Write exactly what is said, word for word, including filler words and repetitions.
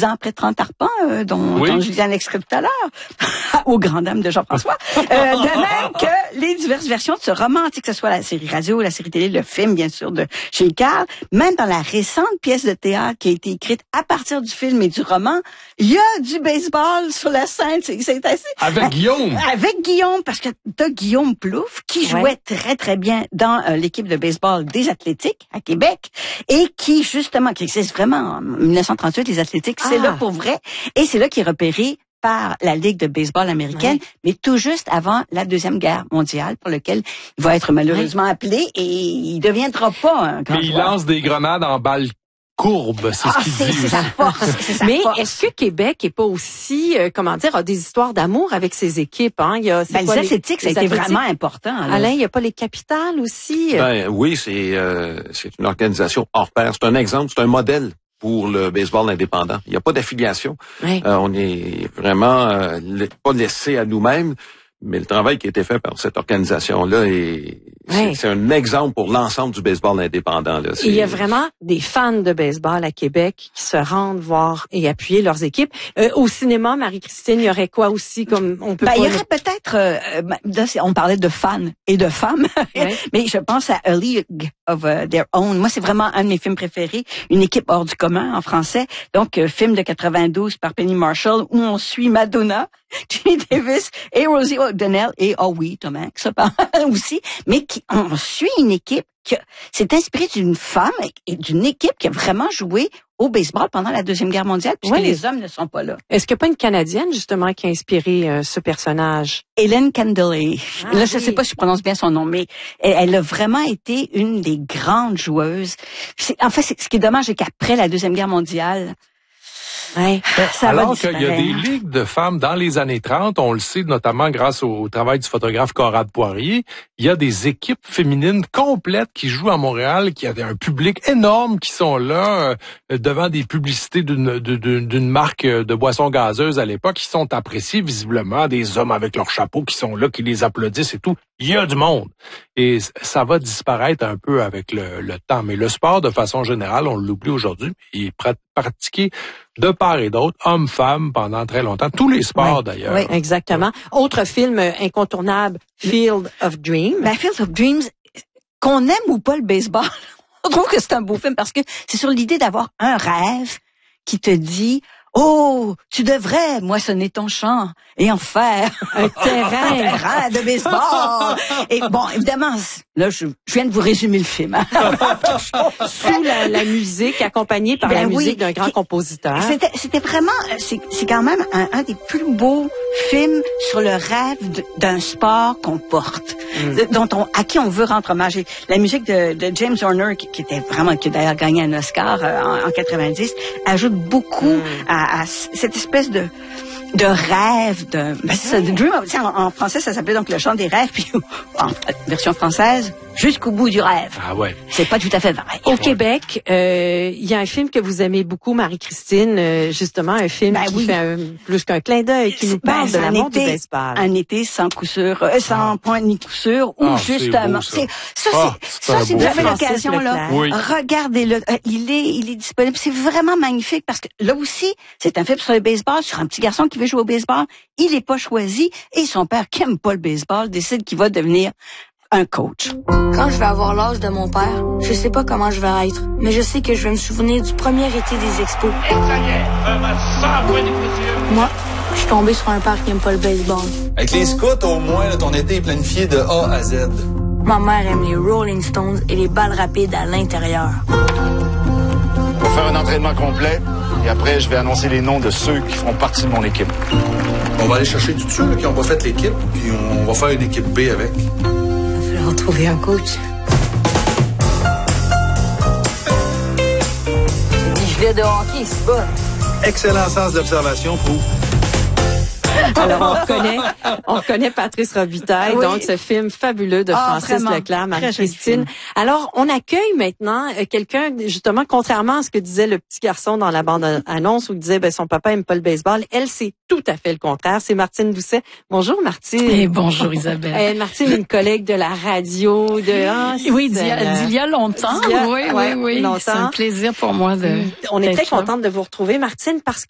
dix ans après trente arpents, euh, dont, oui. dont je disais un extrait tout à l'heure, aux grandes dames de Jean-François. euh, de même que les diverses versions de ce roman, que ce soit la série radio, la série télé, le film, bien sûr, de chez Carl, même dans la récente pièce de théâtre qui a été écrite à partir du film et du roman, il y a du baseball sur la scène. C'est, c'est assez... Avec Guillaume. Avec Guillaume, parce que t'as Guillaume Plouffe, qui jouait ouais. très, très bien dans euh, l'équipe de baseball des Athlétiques à Québec, et qui, justement, qui existe vraiment en dix-neuf cent trente-huit, les Athlétiques, ah. c'est là pour vrai, et c'est là qu'il est repéré par la Ligue de baseball américaine, oui. mais tout juste avant la Deuxième Guerre mondiale, pour lequel il va être malheureusement oui. appelé, et il deviendra pas un grand Mais il joueur. lance des grenades en balles courbes, c'est ah, ce qu'il c'est, dit. C'est sa force, c'est sa mais force. Est-ce que Québec est pas aussi, euh, comment dire, a des histoires d'amour avec ses équipes, hein? Il y a, c'est ben, pas les athlétiques, ça a été vraiment important. Là. Alain, il y a pas les capitales aussi? Ben oui, c'est, euh, c'est une organisation hors pair. C'est un exemple, c'est un modèle pour le baseball indépendant. Il n'y a pas d'affiliation. Oui. Euh, on est vraiment euh, pas laissé à nous-mêmes, mais le travail qui a été fait par cette organisation-là est oui. c'est, c'est un exemple pour l'ensemble du baseball indépendant. Là. Il y a vraiment des fans de baseball à Québec qui se rendent voir et appuyer leurs équipes. Euh, au cinéma, Marie-Christine, il y aurait quoi aussi comme on peut ben, pas... Il y aurait peut-être, euh, là, on parlait de fans et de femmes, oui. mais je pense à A League of uh, Their Own. Moi, c'est vraiment un de mes films préférés, Une équipe hors du commun en français. Donc, euh, film de quatre-vingt-douze par Penny Marshall où on suit Madonna, Jenny Davis et Rosie O'Donnell et, oh oui, Tom Hanks aussi, mais qui, on suit une équipe qui s'est inspirée d'une femme et d'une équipe qui a vraiment joué au baseball pendant la Deuxième Guerre mondiale, puisque oui. les hommes ne sont pas là. Est-ce qu'il n'y a pas une Canadienne, justement, qui a inspiré euh, ce personnage? Hélène Candley. Ah, là, je ne oui. sais pas si je prononce bien son nom, mais elle, elle a vraiment été une des grandes joueuses. C'est, en fait, c'est, ce qui est dommage, c'est qu'après la Deuxième Guerre mondiale, ouais, ça alors qu'il y a des ligues de femmes dans les années trente, on le sait notamment grâce au travail du photographe Conrad Poirier, il y a des équipes féminines complètes qui jouent à Montréal, qui avaient un public énorme, qui sont là euh, devant des publicités d'une, d'une, d'une marque de boissons gazeuses à l'époque, qui sont appréciées visiblement, des hommes avec leurs chapeaux qui sont là, qui les applaudissent et tout. Il y a du monde. Et ça va disparaître un peu avec le, le temps. Mais le sport, de façon générale, on l'oublie aujourd'hui, il est pratiqué de part et d'autre, hommes, femmes, pendant très longtemps. Tous les sports, oui, d'ailleurs. Oui, exactement. Oui. Autre film incontournable, Field of Dreams. Ben, Field of Dreams, qu'on aime ou pas le baseball, on trouve que c'est un beau film parce que c'est sur l'idée d'avoir un rêve qui te dit « Oh, tu devrais moissonner ton champ et en faire un terrain, un terrain de baseball. » Et bon, évidemment, là, je, je viens de vous résumer le film. Hein. Sous la, la musique, accompagnée par ben la musique oui, d'un grand compositeur. C'était, c'était vraiment, c'est, c'est quand même un, un des plus beaux films sur le rêve de, d'un sport qu'on porte, mm. de, dont on, à qui on veut rendre hommage. Et la musique de, de James Horner, qui, qui était vraiment, qui a d'ailleurs gagné un Oscar euh, en, en quatre-vingt-dix, ajoute beaucoup mm. à à cette espèce de de rêve, de ben c'est ça, de dream of, en, en français ça s'appelait donc le chant des rêves, puis en version française jusqu'au bout du rêve. Ah ouais. C'est pas tout à fait vrai. Au ouais. Québec, il euh, y a un film que vous aimez beaucoup, Marie-Christine, euh, justement un film ben qui oui. fait un, plus qu'un clin d'œil, qui nous parle ben, de l'amour du baseball. Un été sans coup sûr, euh, sans ah. point ni coup sûr, ou ah, justement, c'est, beau, ça. c'est ça, ah, c'est, ça, si vous avez l'occasion là, oui. regardez-le. Euh, il est, il est disponible. C'est vraiment magnifique parce que là aussi, c'est un film sur le baseball, sur un petit garçon qui veut jouer au baseball. Il est pas choisi et son père, qui aime pas le baseball, décide qu'il va devenir un coach. Quand je vais avoir l'âge de mon père, je sais pas comment je vais être, mais je sais que je vais me souvenir du premier été des expos. Et ça y est, un match sans point d'écriture. Moi, je suis tombée sur un père qui aime pas le baseball. Avec les scouts, au moins, là, ton été est planifié de A à Z. Ma mère aime les Rolling Stones et les balles rapides à l'intérieur. On va faire un entraînement complet et après, je vais annoncer les noms de ceux qui feront partie de mon équipe. On va aller chercher tous ceux qui n'ont pas fait l'équipe, puis on va faire une équipe B avec. Il va falloir trouver un coach. C'est des gilets de hockey, c'est bon. Excellent sens d'observation, Prou. Alors, on reconnaît, on reconnaît Patrice Robitaille, oui. donc ce film fabuleux de ah, Francis Leclerc, Marie-Christine. Alors, on accueille maintenant quelqu'un, justement, contrairement à ce que disait le petit garçon dans la bande-annonce où il disait, ben, son papa aime pas le baseball. Elle, c'est tout à fait le contraire. C'est Martine Doucet. Bonjour, Martine. Et bonjour, Isabelle. Euh, Martine, une collègue de la radio, de... Ah, oui, d'il y, a, d'il y a longtemps. Il y a, oui, ouais, oui, oui. Longtemps. C'est un plaisir pour moi de... On est très contente de vous retrouver, Martine, parce